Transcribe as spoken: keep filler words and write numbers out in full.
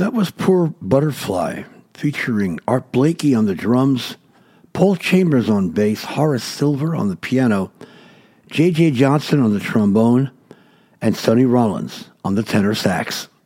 That was Poor Butterfly, featuring Art Blakey on the drums, Paul Chambers on bass, Horace Silver on the piano, J J Johnson on the trombone, and Sonny Rollins on the tenor sax.